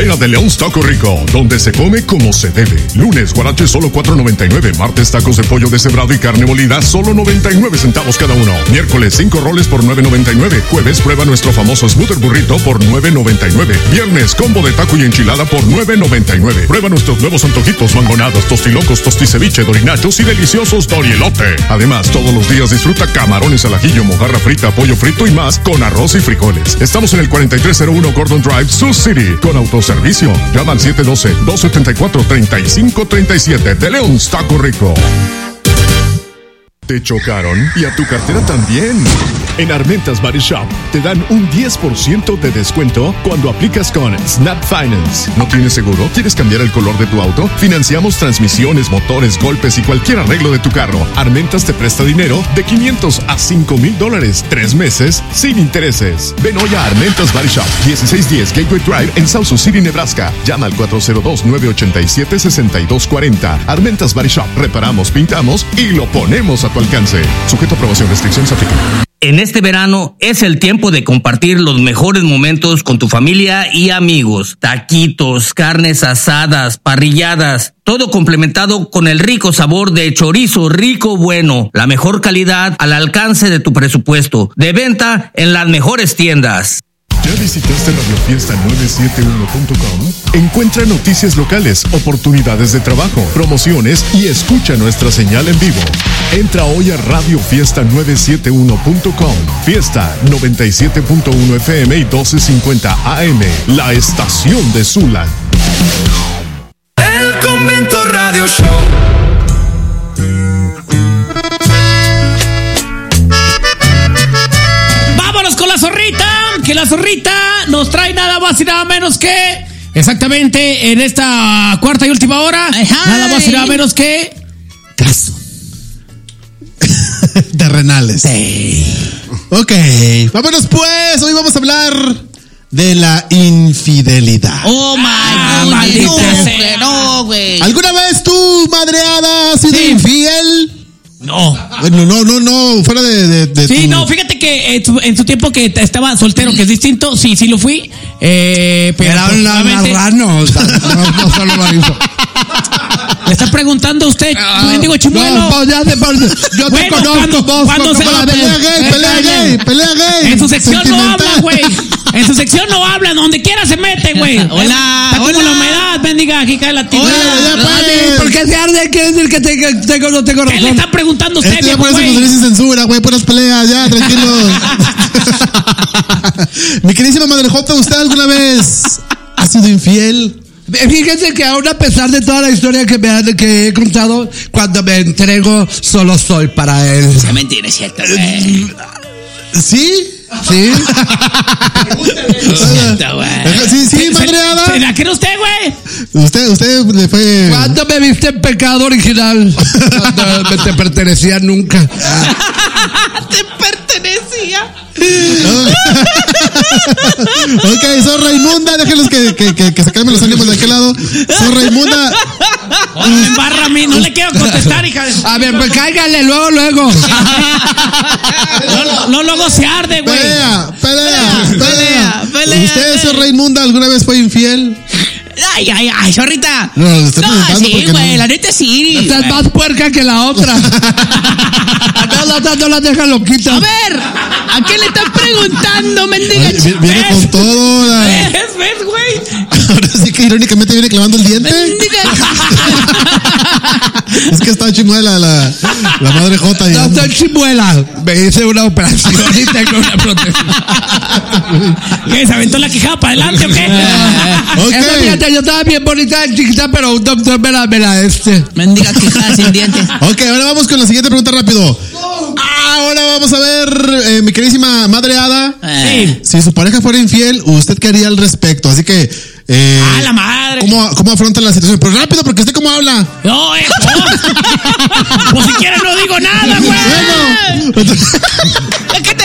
Ven a De Leon's Taco Rico, donde se come como se debe. Lunes, guaraches solo $4.99. Martes, tacos de pollo deshebrado y carne molida, solo 99 centavos cada uno. Miércoles, 5 roles por $9.99. Jueves, prueba nuestro famoso Smoother Burrito por $9.99. Viernes, combo de taco y enchilada por $9.99. Prueba nuestros nuevos antojitos, mangonadas, tostilocos, tosticeviche, dorinachos y deliciosos dorielote. Además, todos los días disfruta camarones al ajillo, mojarra frita, pollo frito y más con arroz y frijoles. Estamos en el 4301 Gordon Drive, Sioux City, con autoservicio. Llama al 712-274-3537. De Leon's Taco Rico. ¿Te chocaron? Y a tu cartera también. En Armentas Body Shop te dan un 10% de descuento cuando aplicas con Snap Finance. ¿No tienes seguro? ¿Quieres cambiar el color de tu auto? Financiamos transmisiones, motores, golpes y cualquier arreglo de tu carro. Armentas te presta dinero de $500 a $5,000. 3 meses sin intereses. Ven hoy a Armentas Body Shop, 1610 Gateway Drive en South Sioux City, Nebraska. Llama al 402-987-6240. Armentas Body Shop. Reparamos, pintamos y lo ponemos a tu alcance. Sujeto a aprobación, restricciones aplican. En este verano es el tiempo de compartir los mejores momentos con tu familia y amigos. Taquitos, carnes asadas, parrilladas, todo complementado con el rico sabor de chorizo rico bueno. La mejor calidad al alcance de tu presupuesto. De venta en las mejores tiendas. ¿Ya visitaste radiofiesta971.com? Encuentra noticias locales, oportunidades de trabajo, promociones y escucha nuestra señal en vivo. Entra hoy a radiofiesta971.com. Fiesta 97.1 FM y 1250 AM. La estación de Zula. El Convento Radio Show. Vámonos con la zorrita. Que la zorrita nos trae nada más y nada menos que exactamente en esta cuarta y última hora. Ajá. Nada más y nada menos que caso terrenales. Sí. Ok, vámonos pues. Hoy vamos a hablar de la infidelidad. Oh my God. No, güey. ¿Alguna vez tú, madreada, has sido infiel? No. Bueno, no, fuera de sí, tu... no, fíjate que en su tiempo que estaba soltero, que es distinto, sí lo fui. Pero era un marrano, o sea, no solo lo hizo. Le está preguntando a usted, mendigo chimuelo. No, yo te conozco, cuando pelea gay. En su sección no habla, güey. En su sección no habla, donde quiera se mete, güey. Hola. Está como la humedad, bendiga, aquí cae la tierra. ¿Por qué se arde? ¿Quiere decir que no tengo razón? ¿Qué le está preguntando usted, ya por eso nos dice censura, güey, puras peleas, ya, tranquilo. Mi queridísima Madre Jota, ¿usted alguna vez ha sido infiel? Fíjense que aún a pesar de toda la historia que he contado, cuando me entrego, solo soy para él. Es mentira, es cierto, güey. ¿Sí? Sí. Sí, madreada. ¿Se la cree usted, güey? Usted le fue. ¿Cuándo me viste en pecado original? Cuando te pertenecía nunca. Te pertenecía. Ok, zorra inmunda, déjenlos que se calmen los ánimos de aquel lado. Zorra inmunda. Me embarra a mí, no le quiero contestar, hija de... A ver, pues cáigale, luego. Luego se arde, güey. Pelea. ¿Usted, zorra inmunda, alguna vez fue infiel? Ay, zorrita. No, le estoy preguntando sí, güey, la neta sí. Estás más puerca que la otra. No la deja loquita. A ver, ¿a qué le estás preguntando, mendiga? Viene con todo. ¿Ves, güey? Ahora sí que irónicamente viene clavando el diente. Es que está chimuela la Madre Jota. No estoy chimuela. Me hice una operación y tengo una prótesis. ¿Qué? ¿Se aventó la quijada para adelante o qué? Okay. Fíjate, yo estaba bien bonita, chiquita, pero un doctor me la mendiga quijada sin dientes. Ok, ahora vamos con la siguiente pregunta rápido. Ahora vamos a ver, mi queridísima Madre Hada. Si su pareja fuera infiel, ¿usted qué haría al respecto? Así que... la madre. ¿Cómo afronta la situación? Pero rápido, porque usted cómo habla. No, pues si quiere no digo nada, güey. Bueno. Es que